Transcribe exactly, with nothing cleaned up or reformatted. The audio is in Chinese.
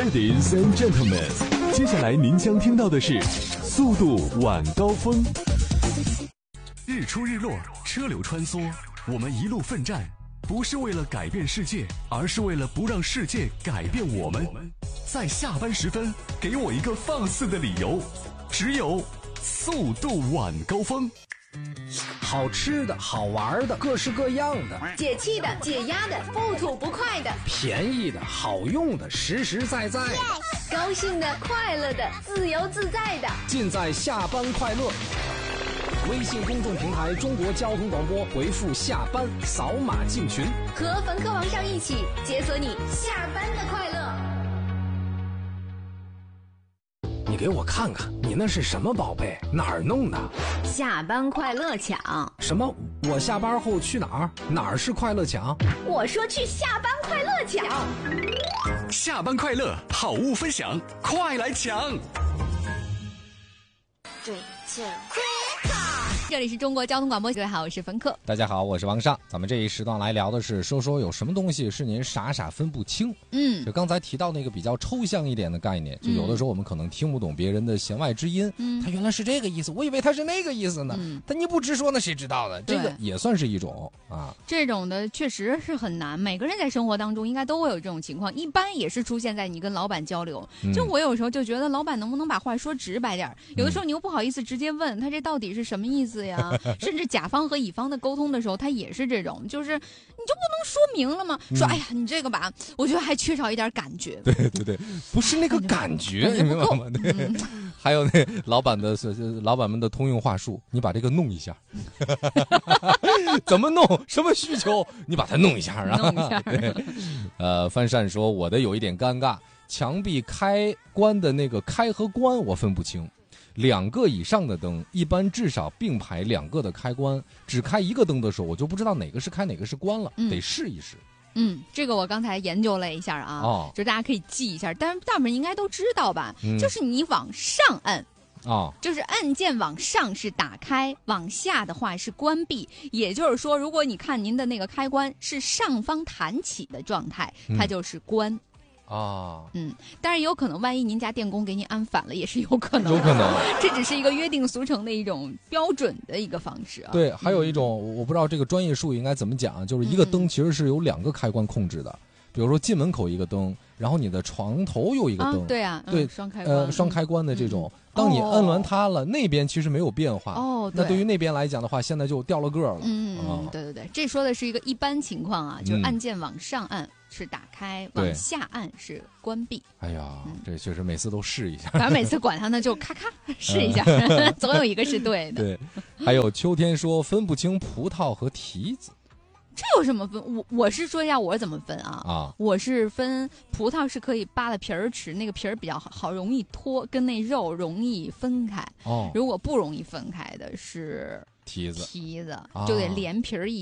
Ladies and gentlemen， 接下来您将听到的是速度晚高峰。日出日落，车流穿梭，我们一路奋战，不是为了改变世界，而是为了不让世界改变我们。在下班时分，给我一个放肆的理由，只有速度晚高峰。 好吃的好玩的各式各样的， 解气的解压的不吐不快的， 便宜的好用的实实在在的， yes! 高兴的快乐的自由自在的， 尽在下班快乐。微信公众平台中国交通广播，回复下班扫码进群， 和冯科王上一起解锁你下班的快乐。 你给我看看，你那是什么宝贝？哪儿弄的？ 下班快乐抢。 什么？我下班后去哪儿？哪儿是快乐抢？ 我说去下班快乐抢。 下班快乐，好物分享，快来抢！ 对劲。 这里是中国交通广播，各位好，我是冯克。 大家好，我是王尚。咱们这一时段来聊的是，说说有什么东西是您傻傻分不清。 嗯， 就刚才提到那个比较抽象一点的概念，就有的时候我们可能听不懂别人的弦外之音，嗯，他原来是这个意思，我以为他是那个意思呢。嗯，但你不直说，那谁知道呢？这个也算是一种啊。 这种的确实是很难，每个人在生活当中应该都会有这种情况，一般也是出现在你跟老板交流。嗯、就我有时候就觉得，老板能不能把话说直白点？有的时候你又不好意思直接问他这到底是什么意思呀，甚至甲方和乙方的沟通的时候，他也是这种，就是你就不能说明了吗？嗯、说哎呀，你这个吧，我觉得还缺少一点感觉。 对对对，不是那个感觉，你明白吗？对，嗯、还有那老板的老板们的通用话术，你把这个弄一下，怎么弄？什么需求？你把它弄一下啊！ 弄一下。 对，呃，范善说我的有一点尴尬，墙壁开关的那个开和关我分不清。两个以上的灯，一般至少并排两个的开关，只开一个灯的时候，我就不知道哪个是开哪个是关了，嗯、得试一试。 嗯，这个我刚才研究了一下啊，哦、就大家可以记一下，但是大部分人应该都知道吧？嗯、就是你往上摁。 哦， 就是按键往上是打开，往下的话是关闭。也就是说，如果你看您的那个开关是上方弹起的状态，它就是关。 啊， 嗯，当然也有可能，万一您家电工给您安反了，也是有可能， 有可能， 这只是一个约定俗成的一种标准的一个方式啊。 对，还有一种、嗯、我不知道这个专业术语应该怎么讲，就是一个灯其实是由两个开关控制的，嗯、比如说进门口一个灯，然后你的床头有一个灯， 啊对啊， 对， 嗯、双开关， 呃，双开关的这种。嗯当你摁完它了，哦、那边其实没有变化。哦，对，那对于那边来讲的话，现在就掉了个了。 嗯，哦、对对对，这说的是一个一般情况啊，就是按键往上按是打开，嗯、往下按是关闭。 哎呀，嗯、这确实每次都试一下。 反正每次管它呢，就咔咔试一下，嗯、总有一个是对的。 对，还有秋天说分不清葡萄和提子。 这有什么分？我我是说一下我怎么分啊？啊，我是分葡萄是可以扒了皮儿吃，那个皮儿比较好，好容易脱，跟那肉容易分开。哦，如果不容易分开的是提子， 提子就得连皮儿一。